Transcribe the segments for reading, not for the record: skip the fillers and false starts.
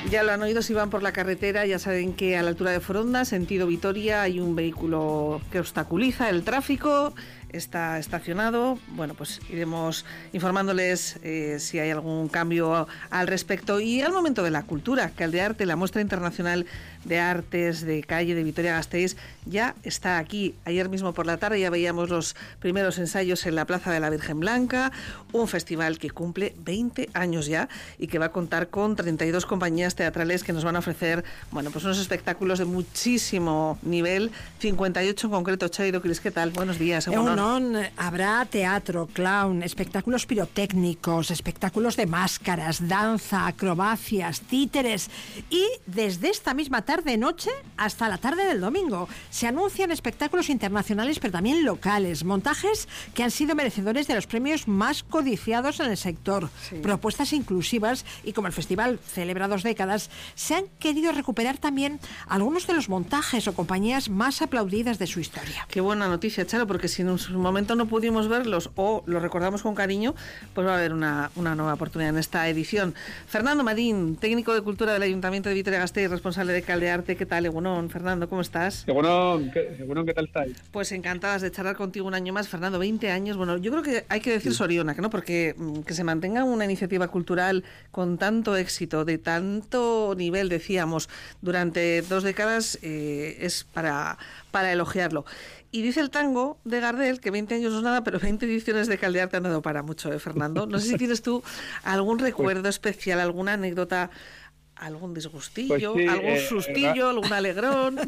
Ya lo han oído si van por la carretera, ya saben que a la altura de Foronda, sentido Vitoria, hay un vehículo que obstaculiza el tráfico, está estacionado. Bueno, pues iremos informándoles si hay algún cambio al respecto. Y al momento de la cultura, Caldearte, la muestra internacional de artes de calle de Vitoria-Gasteiz, ya está aquí. Ayer mismo por la tarde ya veíamos los primeros ensayos en la Plaza de la Virgen Blanca, un festival que cumple 20 años ya y que va a contar con 32 compañías teatrales que nos van a ofrecer, bueno, pues unos espectáculos de muchísimo nivel, 58 en concreto. Chairo Cris, ¿qué tal? Buenos días. Habrá teatro, clown, espectáculos pirotécnicos, espectáculos de máscaras, danza, acrobacias, títeres, y desde esta misma tarde-noche hasta la tarde del domingo se anuncian espectáculos internacionales pero también locales, montajes que han sido merecedores de los premios más codiciados en el sector, sí. Propuestas inclusivas, y como el festival celebra 2 décadas, se han querido recuperar también algunos de los montajes o compañías más aplaudidas de su historia. Qué buena noticia, Charo, porque si en un momento no pudimos verlos o los recordamos con cariño, pues va a haber una nueva oportunidad en esta edición. Fernando Marín, técnico de cultura del Ayuntamiento de Vitoria-Gasteiz, responsable de Caldearte. ¿Qué tal, Egunon? Fernando, ¿cómo estás? Egunon, ¿qué tal estáis? Pues encantadas de charlar contigo un año más. Fernando, 20 años. Bueno, yo creo que hay que decir soriona, ¿no? Porque que se mantenga una iniciativa cultural con tanto éxito, de tanto nivel, decíamos, durante 2 décadas, es para elogiarlo. Y dice el tango de Gardel que 20 años no es nada, pero 20 ediciones de Caldearte han dado para mucho, Fernando. No sé si tienes tú algún recuerdo especial, alguna anécdota, algún disgustillo, pues sí, algún sustillo, algún alegrón.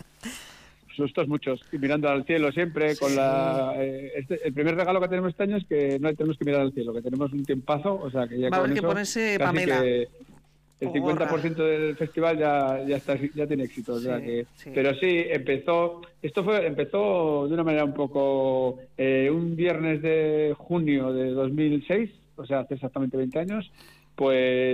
Sustos muchos, y mirando al cielo siempre, con el primer regalo que tenemos este año es que no tenemos que mirar al cielo, que tenemos un tiempazo, o sea que ya va a haber con que eso, ponerse Pamela. El 50% del festival ya tiene éxito, o sea que, pero sí, empezó de una manera un poco, un viernes de junio de 2006, o sea, hace exactamente 20 años, pues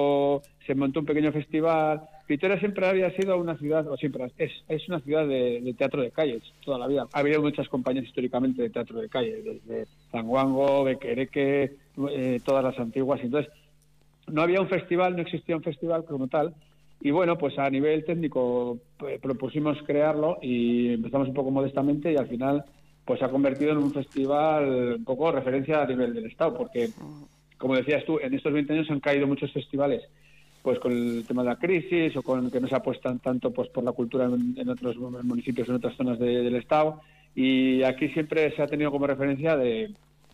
se montó un pequeño festival. Vitoria siempre había sido una ciudad, o siempre es una ciudad de teatro de calles, toda la vida. Ha habido muchas compañías históricamente de teatro de calle, desde Zanguango, Bequereque, todas las antiguas. Entonces, no existía un festival como tal. Y bueno, pues a nivel técnico propusimos crearlo y empezamos un poco modestamente, y al final pues se ha convertido en un festival un poco referencia a nivel del Estado, porque, como decías tú, en estos 20 años han caído muchos festivales, pues con el tema de la crisis, o con que no se apuestan tanto pues por la cultura en otros municipios, en otras zonas del Estado, y aquí siempre se ha tenido como referencia de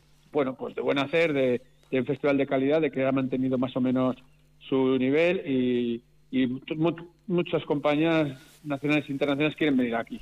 buen hacer, de un festival de calidad, de que ha mantenido más o menos su nivel, y muchas compañías nacionales e internacionales quieren venir aquí.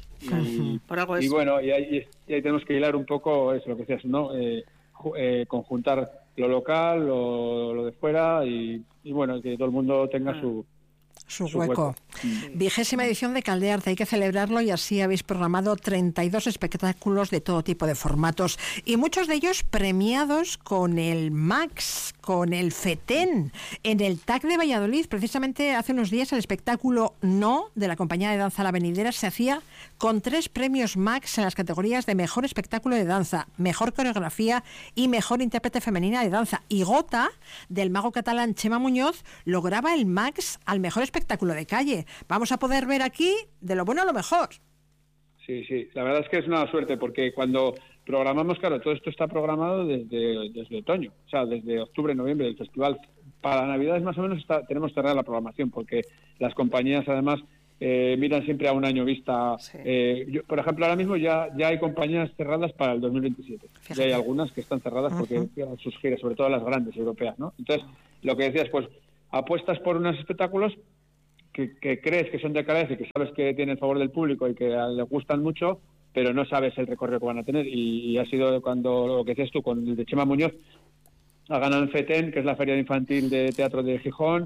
Y bueno, y ahí tenemos que hilar un poco eso, lo que decías, ¿no? Conjuntar lo local, lo de fuera, y bueno, que todo el mundo tenga su hueco. 20ª edición de Caldearte, hay que celebrarlo, y así habéis programado 32 espectáculos de todo tipo de formatos, y muchos de ellos premiados con el Max, con el FETEN, en el TAC de Valladolid. Precisamente hace unos días el espectáculo No, de la compañía de danza La Venidera, se hacía con 3 premios Max en las categorías de Mejor Espectáculo de Danza, Mejor Coreografía y Mejor Intérprete Femenina de Danza. Y Gota, del mago catalán Chema Muñoz, lograba el Max al Mejor Espectáculo de Calle. Vamos a poder ver aquí de lo bueno a lo mejor. Sí, la verdad es que es una suerte, porque cuando programamos, claro, todo esto está programado desde otoño, o sea, desde octubre, noviembre del festival. Para Navidades más o menos tenemos cerrada la programación, porque las compañías además miran siempre a un año vista. Sí. Por ejemplo, ahora mismo ya hay compañías cerradas para el 2027. Fíjate. Ya hay algunas que están cerradas porque sus giras, sobre todo las grandes europeas, ¿no? Entonces, lo que decías, pues apuestas por unos espectáculos que crees que son de calidad y que sabes que tienen el favor del público y que les gustan mucho, pero no sabes el recorrido que van a tener. Y ha sido cuando, lo que decías tú, con el de Chema Muñoz, ha ganado el FETEN, que es la Feria Infantil de Teatro de Gijón,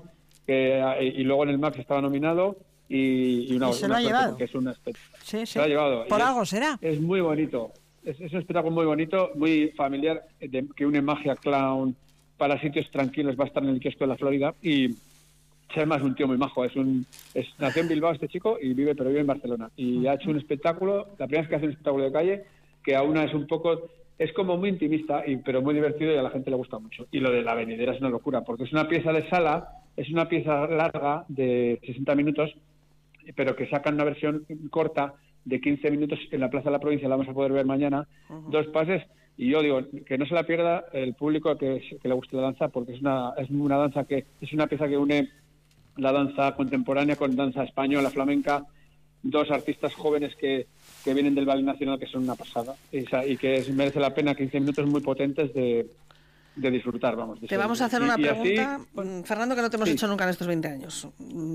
y luego en el MAX estaba nominado, y se lo ha llevado. Porque es un sí. Se lo ha llevado. Por algo será. Es muy bonito. Es un espectáculo muy bonito, muy familiar, que une magia, clown, para sitios tranquilos. Va a estar en el kiosco de la Florida, y Chema es un tío muy majo. Nació en Bilbao este chico y vive en Barcelona, y ha hecho un espectáculo, la primera vez que hace un espectáculo de calle, que aún es como muy intimista, pero muy divertido, y a la gente le gusta mucho. Y lo de La Venidera es una locura, porque es una pieza de sala es una pieza larga de 60 minutos, pero que sacan una versión corta de 15 minutos en la Plaza de la Provincia, la vamos a poder ver mañana, 2 pases, y yo digo, que no se la pierda el público que le guste la danza, porque es una danza que es una pieza que une la danza contemporánea con danza española, flamenca, 2 artistas jóvenes que vienen del Ballet Nacional, que son una pasada, y que merece la pena, 15 minutos muy potentes de disfrutar, vamos. Te vamos a hacer una pregunta, así, bueno, Fernando, que no te hemos hecho nunca en estos 20 años.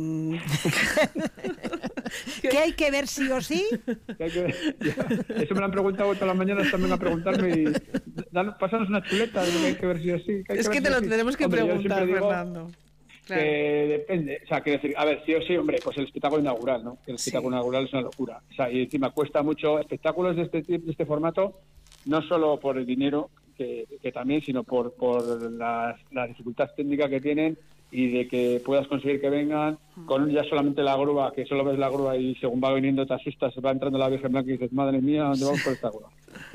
¿Qué hay que ver sí o sí? Eso me lo han preguntado todas las mañanas también a preguntarme y pásanos una chuleta de lo que hay que ver sí o sí. Es que te lo tenemos que preguntar, Fernando. Claro. Depende, o sea, quiero decir, a ver, sí o sí, hombre, pues el espectáculo inaugural, ¿no? El espectáculo inaugural es una locura. O sea, y encima cuesta mucho espectáculos de este formato, no solo por el dinero, que también, sino por la dificultad técnica que tienen y de que puedas conseguir que vengan con ya solamente la grúa, que solo ves la grúa y según va viniendo te asustas, se va entrando la Virgen Blanca y dices, madre mía, ¿dónde vamos por esta grúa?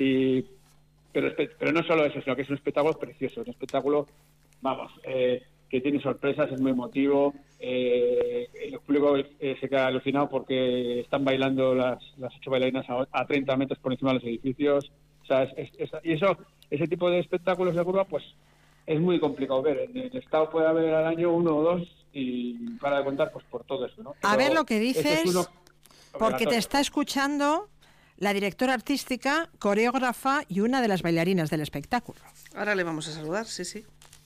Pero no solo eso, sino que es un espectáculo precioso, un espectáculo, vamos, que tiene sorpresas, es muy emotivo, el público se queda alucinado porque están bailando las 8 bailarinas a 30 metros por encima de los edificios, o sea, y ese tipo de espectáculos de grúa, pues es muy complicado ver. En el Estado puede haber al año 1 o 2 y para de contar pues por todo eso, ¿no? Pero a ver lo que dices, porque te está escuchando la directora artística, coreógrafa y una de las bailarinas del espectáculo. Ahora le vamos a saludar, sí.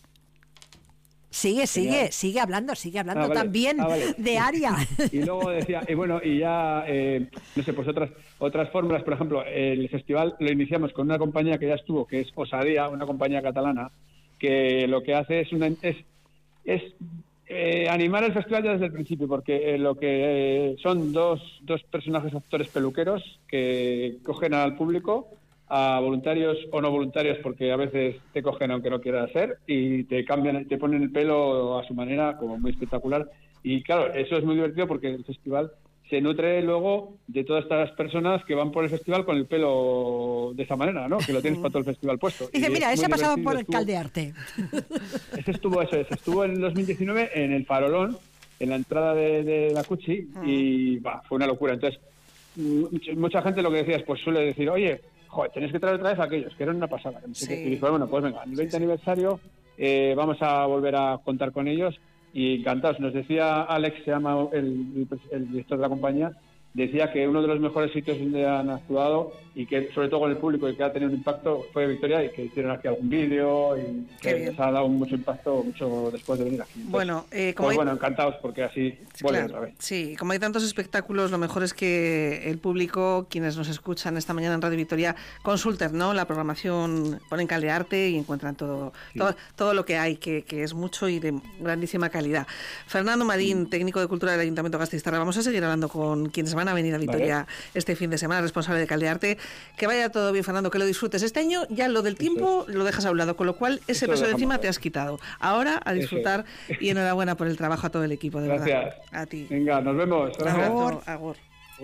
Sigue hablando vale. También vale. De Aria. Y luego decía, y bueno, y ya, no sé, pues otras fórmulas, por ejemplo, el festival lo iniciamos con una compañía que ya estuvo, que es Osadía, una compañía catalana, que lo que hace es animar el festival ya desde el principio, porque lo que son dos personajes actores peluqueros que cogen al público, a voluntarios o no voluntarios, porque a veces te cogen aunque no quieras ser y te cambian, te ponen el pelo a su manera, como muy espectacular. Y claro, eso es muy divertido porque el festival se nutre luego de todas estas personas que van por el festival con el pelo de esa manera, ¿no? Que lo tienes para todo el festival puesto. Dice, mira, ese ha pasado por el Caldearte. Ese estuvo en el 2019 en el Farolón, en la entrada de la Cuchi, y fue una locura. Entonces, mucha gente lo que decía es, pues suele decir, oye, joder, tenéis que traer otra vez a aquellos, que eran una pasada. Sí. Y dijo, bueno, pues venga, en el 20 aniversario vamos a volver a contar con ellos y encantados. Nos decía Alex, se llama el director de la compañía, decía que uno de los mejores sitios donde han actuado y que sobre todo con el público y que ha tenido un impacto fue Vitoria, y que hicieron aquí algún vídeo y que les ha dado mucho impacto mucho después de venir aquí. Entonces, bueno, encantados porque así vuelven otra vez. Sí, como hay tantos espectáculos, lo mejor es que el público, quienes nos escuchan esta mañana en Radio Vitoria, consulten, ¿no? La programación, ponen Caldearte y encuentran todo lo que hay, que es mucho y de grandísima calidad. Fernando Marín, técnico de Cultura del Ayuntamiento de Gasteiztarra, vamos a seguir hablando con quienes van a venir a Vitoria este fin de semana, responsable de Caldearte. Que vaya todo bien, Fernando, que lo disfrutes. Este año ya lo del tiempo lo dejas a un lado, con lo cual ese peso de encima te has quitado. Ahora a disfrutar y enhorabuena por el trabajo a todo el equipo, de verdad. Gracias. A ti. Venga, nos vemos. Agur. Agur.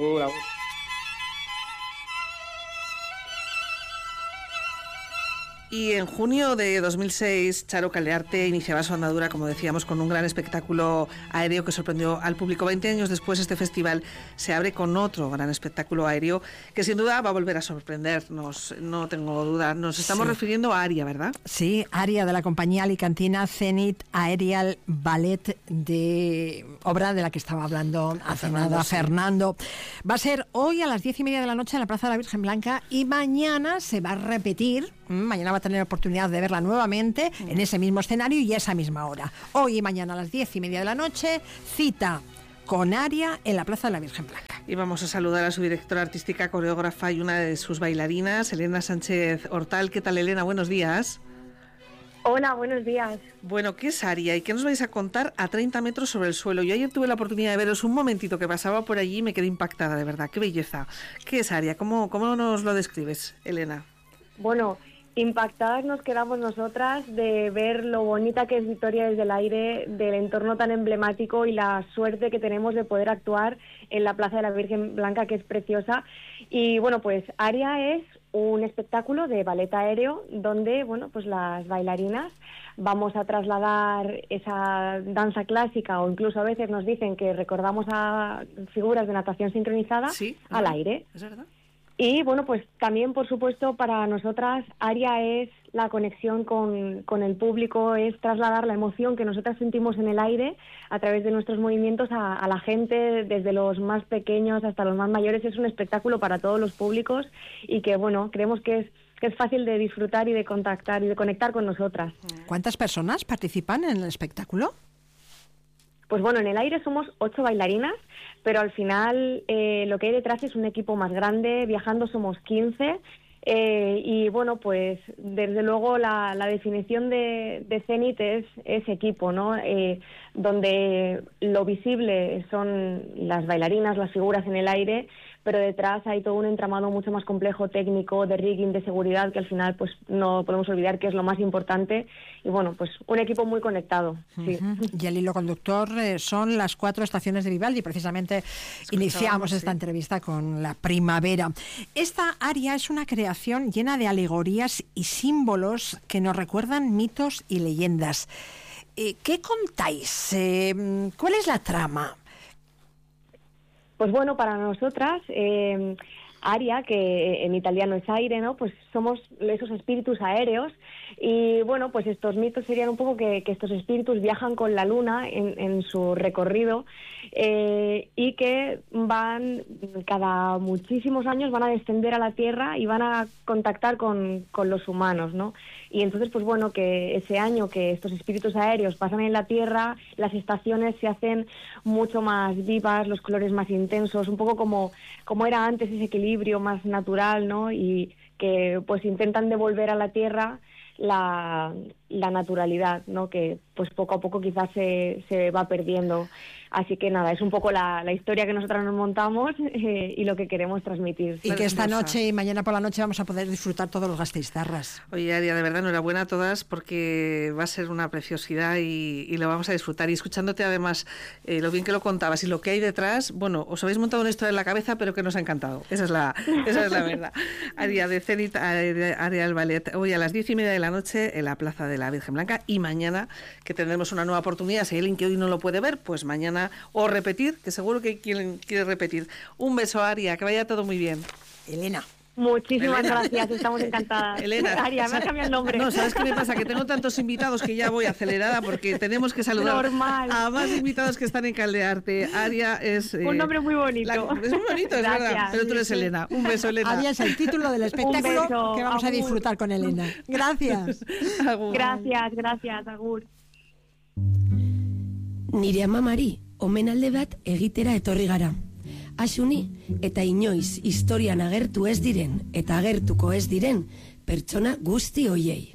Y en junio de 2006, Charo Caldearte iniciaba su andadura, como decíamos, con un gran espectáculo aéreo que sorprendió al público. 20 años después, este festival se abre con otro gran espectáculo aéreo que sin duda va a volver a sorprendernos, no tengo duda. Nos estamos refiriendo a Aria, ¿verdad? Sí, Aria, de la compañía alicantina Zenith Aerial Ballet, de obra de la que estaba hablando hace nada Fernando. Va a ser hoy a las 10:30 de la noche en la Plaza de la Virgen Blanca y mañana se va a repetir. Mañana va a tener oportunidad de verla nuevamente en ese mismo escenario y a esa misma hora. Hoy y mañana a las 10:30 de la noche, cita con Aria en la Plaza de la Virgen Blanca. Y vamos a saludar a su directora artística, coreógrafa y una de sus bailarinas, Elena Sánchez Hortal. ¿Qué tal, Elena? Buenos días. Hola, buenos días. Bueno, ¿qué es Aria y qué nos vais a contar a 30 metros sobre el suelo? Yo ayer tuve la oportunidad de veros un momentito que pasaba por allí y me quedé impactada, de verdad. ¡Qué belleza! ¿Qué es Aria? ¿Cómo nos lo describes, Elena? Bueno, impactadas nos quedamos nosotras de ver lo bonita que es Vitoria desde el aire, del entorno tan emblemático y la suerte que tenemos de poder actuar en la Plaza de la Virgen Blanca, que es preciosa. Y bueno, pues Aria es un espectáculo de ballet aéreo donde, bueno, pues las bailarinas vamos a trasladar esa danza clásica, o incluso a veces nos dicen que recordamos a figuras de natación sincronizada al aire. ¿Es verdad? Y bueno, pues también, por supuesto, para nosotras, Aria es la conexión con el público, es trasladar la emoción que nosotras sentimos en el aire a través de nuestros movimientos a la gente, desde los más pequeños hasta los más mayores. Es un espectáculo para todos los públicos y que, bueno, creemos que es fácil de disfrutar y de contactar y de conectar con nosotras. ¿Cuántas personas participan en el espectáculo? Pues bueno, en el aire somos 8 bailarinas, pero al final lo que hay detrás es un equipo más grande, viajando somos 15, y bueno, pues desde luego la definición de Zenit es equipo, ¿no? Donde lo visible son las bailarinas, las figuras en el aire, pero detrás hay todo un entramado mucho más complejo, técnico, de rigging, de seguridad, que al final pues no podemos olvidar que es lo más importante. Y bueno, pues un equipo muy conectado. Sí. Y el hilo conductor son las 4 estaciones de Vivaldi. Precisamente iniciamos esta entrevista con la primavera. Esta aria es una creación llena de alegorías y símbolos que nos recuerdan mitos y leyendas. ¿Qué contáis? ¿Cuál es la trama? Pues bueno, para nosotras, Aria, que en italiano es aire, ¿no? Pues somos esos espíritus aéreos y bueno, pues estos mitos serían un poco que estos espíritus viajan con la luna en su recorrido y que van, cada muchísimos años, van a descender a la Tierra y van a contactar con los humanos, ¿no? Y entonces, pues bueno, que ese año que estos espíritus aéreos pasan en la Tierra, las estaciones se hacen mucho más vivas, los colores más intensos, un poco como era antes, ese equilibrio más natural, ¿no? Y que pues intentan devolver a la Tierra la naturalidad, ¿no? Que pues poco a poco quizás se va perdiendo. Así que nada, es un poco la historia que nosotras nos montamos y lo que queremos transmitir. Y que esta noche y mañana por la noche vamos a poder disfrutar todos los Gasteiztarras. Oye, Aria, de verdad, enhorabuena a todas porque va a ser una preciosidad y lo vamos a disfrutar. Y escuchándote además lo bien que lo contabas y lo que hay detrás, bueno, os habéis montado una historia en la cabeza, pero que nos ha encantado. Esa es la verdad. Aria de Zenit, Aria del Ballet, hoy a las 10:30 de la noche en la Plaza de la Virgen Blanca, y mañana que tendremos una nueva oportunidad. Si hay alguien que hoy no lo puede ver, pues mañana o repetir, que seguro que quien quiere repetir. Un beso, Aria, que vaya todo muy bien. Elena. Muchísimas gracias, estamos encantadas. Elena, Aria, me ha cambiado el nombre. No, ¿sabes qué me pasa? Que tengo tantos invitados que ya voy acelerada porque tenemos que saludar a más invitados que están en Caldearte. Aria es... un nombre muy bonito. Es muy bonito, es gracias, verdad. Pero tú eres Elena. Un beso, Elena. Aria es el título del espectáculo que vamos a disfrutar con Elena. Gracias. Agur. Gracias, agur. Nire amamari omenalde bat egitera etorri gara. Asuni eta inoiz historian agertu ez diren eta agertuko ez diren pertsona guzti hoiei.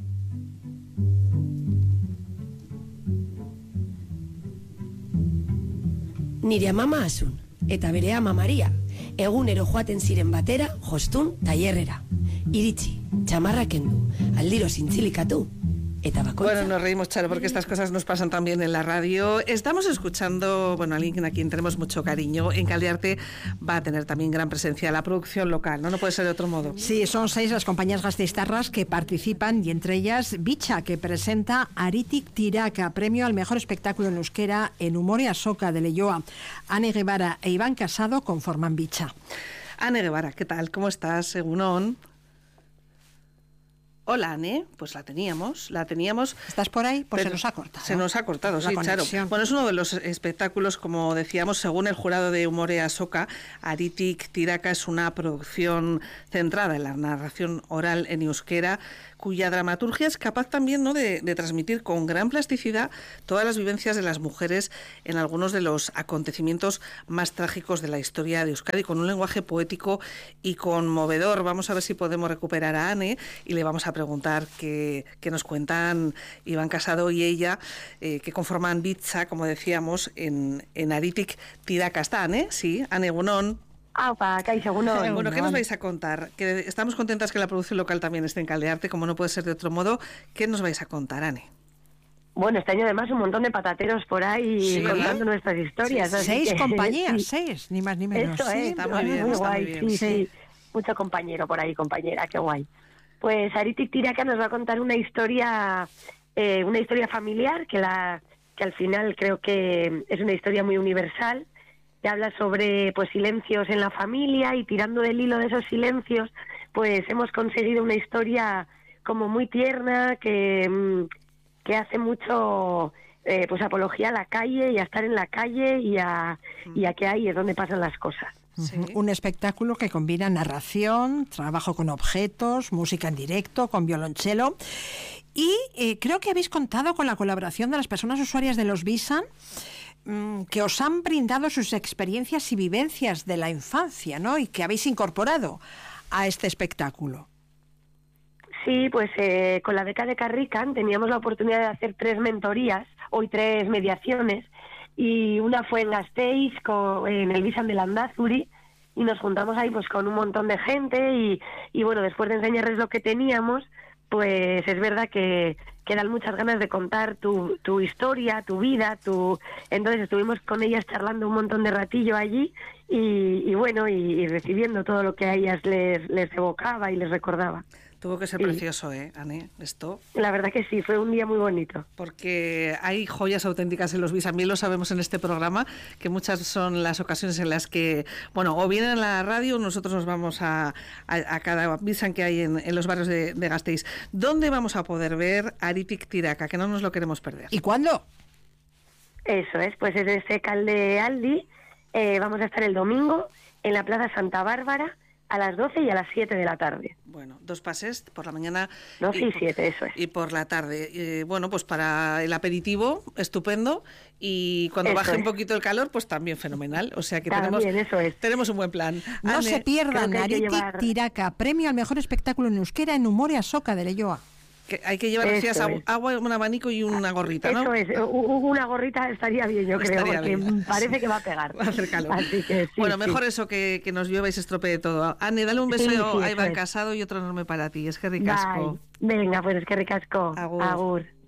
Nire amama Asun eta bere ama Maria egunero joaten ziren batera jostun tailerrera. Iritsi, txamarra kendu, aldiro zintzilikatu. Bueno, nos reímos, Charo, porque estas cosas nos pasan también en la radio. Estamos escuchando, bueno, a alguien a quien tenemos mucho cariño. En Caldearte va a tener también gran presencia la producción local, ¿no? No puede ser de otro modo. Sí, son 6 las compañías gasteiztarras que participan y entre ellas Bicha, que presenta Aritik Tiraka, premio al mejor espectáculo en euskera en humor y asoka de Leioa. Ane Guevara e Iván Casado conforman Bicha. Ane Guevara, ¿qué tal? ¿Cómo estás? Egunon. Hola, Ane, pues la teníamos. ¿Estás por ahí? Pues se nos ha cortado. Se nos ha cortado, sí, Charo. Bueno, es uno de los espectáculos, como decíamos, según el jurado de Humor y Asoka, Aritik Tiraka es una producción centrada en la narración oral en euskera, cuya dramaturgia es capaz también, ¿no?, de transmitir con gran plasticidad todas las vivencias de las mujeres en algunos de los acontecimientos más trágicos de la historia de Euskadi, con un lenguaje poético y conmovedor. Vamos a ver si podemos recuperar a Ane y le vamos a preguntar qué nos cuentan Iván Casado y ella, que conforman Bicha, como decíamos, en Aritik Tiraka. ¿Está Ane? Sí, Ane Egunon. Bueno, ¿qué nos vais a contar? Que estamos contentas que la producción local también esté en Caldearte, como no puede ser de otro modo. ¿Qué nos vais a contar, Ane? Bueno, este año además un montón de patateros por ahí contando nuestras historias. Sí, 6 compañías, 6, ni más ni menos. Eso es, está muy bien, muy está guay, muy bien. Sí. mucho compañero por ahí, compañera, qué guay. Pues Aritik Tiraka nos va a contar una historia familiar que al final creo que es una historia muy universal, que habla sobre pues silencios en la familia, y tirando del hilo de esos silencios pues hemos conseguido una historia como muy tierna que hace mucho pues apología a la calle y a estar en la calle y a que ahí es donde pasan las cosas. Sí. Un espectáculo que combina narración, trabajo con objetos, música en directo, con violonchelo. Y creo que habéis contado con la colaboración de las personas usuarias de los Visan, que os han brindado sus experiencias y vivencias de la infancia, ¿no? Y que habéis incorporado a este espectáculo. Sí, pues con la beca de Carrican teníamos la oportunidad de hacer 3 mentorías, hoy 3 mediaciones, y una fue en Gasteiz, en el Visan de Landazuri, y nos juntamos ahí pues con un montón de gente y bueno, después de enseñarles lo que teníamos, pues es verdad que dan muchas ganas de contar tu historia, tu vida, entonces estuvimos con ellas charlando un montón de ratillo allí y bueno, y recibiendo todo lo que a ellas les evocaba y les recordaba. Tuvo que ser precioso, Ane, esto. La verdad que sí, fue un día muy bonito. Porque hay joyas auténticas en los Visan. También lo sabemos en este programa, que muchas son las ocasiones en las que, bueno, o vienen a la radio, nosotros nos vamos a cada Visan que hay en los barrios de Gasteiz. ¿Dónde vamos a poder ver Aritik Tiraka? Que no nos lo queremos perder. ¿Y cuándo? Eso es, pues en ese Calde Aldi vamos a estar el domingo en la Plaza Santa Bárbara, a las 12 y a las 7 de la tarde. Bueno, 2 pases por la mañana 12 y 7, eso es. Y por la tarde. Bueno, pues para el aperitivo, estupendo. Y cuando eso baje es. Un poquito el calor, pues también fenomenal. O sea que también, tenemos un buen plan. No Ane, se pierdan Aritik Tiraka, premio al mejor espectáculo en euskera en humor y asoca de Leioa. Que hay que llevar agua, un abanico y una gorrita, ¿no? Eso es, una gorrita estaría bien, yo creo, porque parece que va a pegar. Va a hacer calor. Así que, sí, bueno, mejor eso que nos llueva y se estropee todo. Ane, dale un beso a Iván Casado y otro enorme para ti. Es que ricasco. Venga, pues es que ricasco. Agur. Agur.